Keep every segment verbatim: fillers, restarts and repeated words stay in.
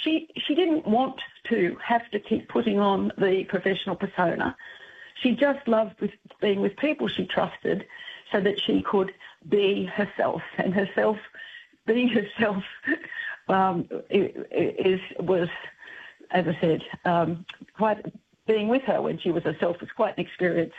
she she didn't want to have to keep putting on the professional persona. She just loved with, being with people she trusted so that she could be herself. And herself, being herself um, is was, as I said, um, quite being with her when she was herself was quite an experience.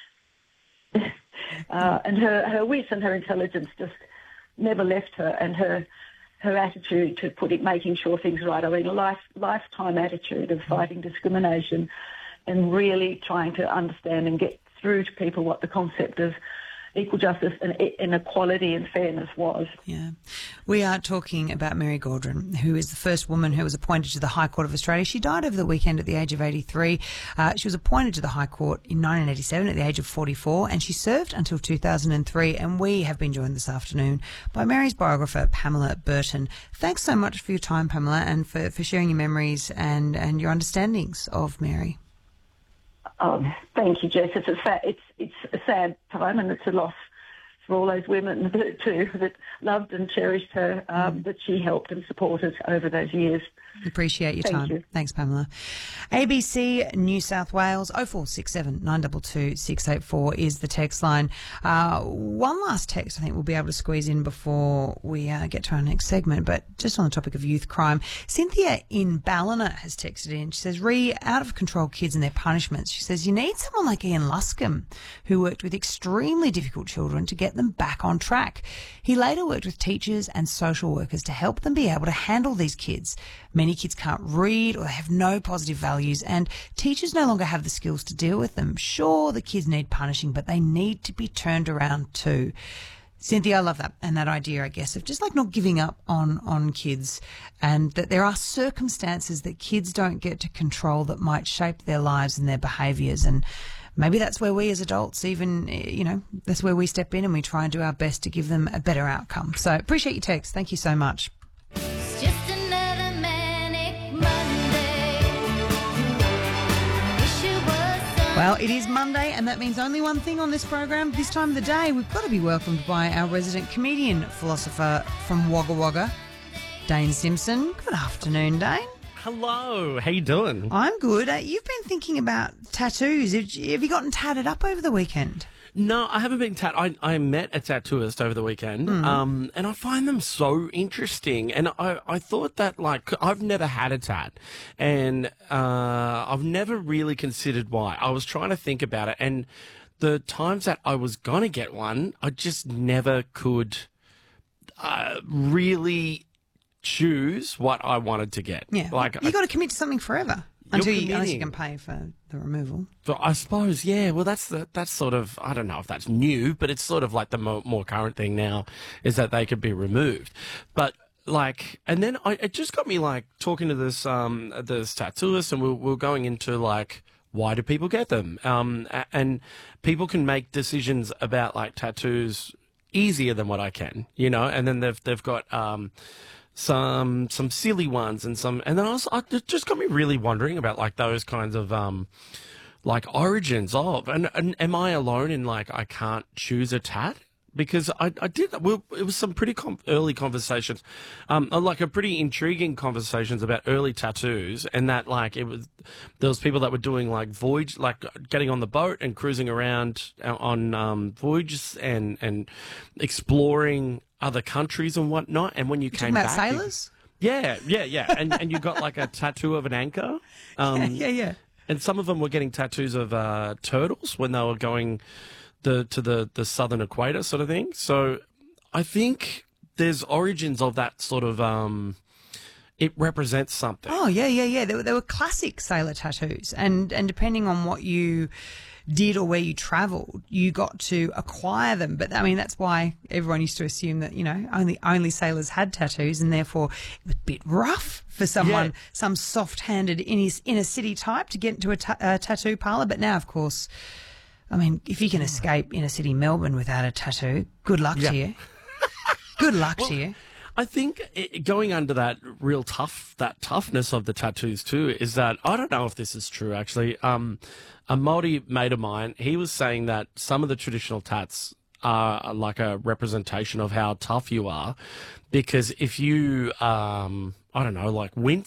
uh, and her, her wit and her intelligence just never left her, and her her attitude to putting, making sure things are right. I mean, a life, lifetime attitude of fighting discrimination and really trying to understand and get through to people what the concept of equal justice and inequality and fairness was. Yeah. We are talking about Mary Gaudron, who is the first woman who was appointed to the High Court of Australia. She died over the weekend at the age of eighty-three. Uh, she was appointed to the High Court in nineteen eighty-seven at the age of forty-four, and she served until two thousand three. And we have been joined this afternoon by Mary's biographer, Pamela Burton. Thanks so much for your time, Pamela, and for, for sharing your memories and, and your understandings of Mary. Oh, thank you, Jess. It's a sad, it's it's a sad time, and it's a loss for all those women too that loved and cherished her, um, mm. that she helped and supported over those years. Appreciate your Thank time. You. Thanks, Pamela. A B C New South Wales oh four six seven nine two two six eight four is the text line. Uh, one last text I think we'll be able to squeeze in before we uh, get to our next segment, but just on the topic of youth crime, Cynthia in Ballina has texted in. She says, re out of control kids and their punishments. She says, you need someone like Ian Luscombe, who worked with extremely difficult children to get them back on track. He later worked with teachers and social workers to help them be able to handle these kids. Many kids can't read or they have no positive values, and teachers no longer have the skills to deal with them. Sure, the kids need punishing, but they need to be turned around too. Cynthia, I love that, and that idea, I guess, of just like not giving up on, on kids, and that there are circumstances that kids don't get to control that might shape their lives and their behaviours, and maybe that's where we as adults even, you know, that's where we step in and we try and do our best to give them a better outcome. So appreciate your text. Thank you so much. It's just another manic Monday. Wish it was Sunday. Well, it is Monday, and that means only one thing on this program. This time of the day, we've got to be welcomed by our resident comedian philosopher from Wagga Wagga, Dane Simpson. Good afternoon, Dane. Hello, how you doing? I'm good. Uh, you've been thinking about tattoos. Have you, have you gotten tatted up over the weekend? No, I haven't been tat. I, I met a tattooist over the weekend, Mm. um, and I find them so interesting. And I, I thought that, like, I've never had a tat, and uh, I've never really considered why. I was trying to think about it, and the times that I was gonna get one, I just never could uh, really choose what I wanted to get. Yeah. Like you I- got to commit to something forever. You're Until you, unless you committing. can pay for the removal. So I suppose, yeah. Well, that's the, that's sort of, I don't know if that's new, but it's sort of like the more, more current thing now is that they could be removed. But like, and then I, it just got me like talking to this um this tattooist, and we we're, we we're going into like, why do people get them? Um, a- and people can make decisions about like tattoos easier than what I can, you know. And then they've they've got um. some some silly ones and some and then also I, it just got me really wondering about like those kinds of um like origins of and, and am I alone in like I can't choose a tat? Because I, I did, well, it was some pretty com- early conversations, um, like a pretty intriguing conversations about early tattoos, and that like it was, there was people that were doing like voyage, like getting on the boat and cruising around on um, voyages and and exploring other countries and whatnot. And when you You're came talking about back, sailors? yeah, yeah, yeah, and and you got like a tattoo of an anchor, um, yeah, yeah. and some of them were getting tattoos of uh, turtles when they were going the to the, the southern equator sort of thing. So I think there's origins of that sort of, um, it represents something. Oh, yeah, yeah, yeah. There were, there were classic sailor tattoos. And, and depending on what you did or where you travelled, you got to acquire them. But, I mean, that's why everyone used to assume that, you know, only only sailors had tattoos, and therefore it was a bit rough for someone, Yeah. some soft-handed inner, inner city type to get into a, ta- a tattoo parlour. But now, of course, I mean, if you can escape inner city Melbourne without a tattoo, good luck Yeah. to you. Good luck to you. I think it, going under that real tough, that toughness of the tattoos too, is that, I don't know if this is true actually, um, a Māori mate of mine, he was saying that some of the traditional tats are like a representation of how tough you are, because if you, um, I don't know, like win-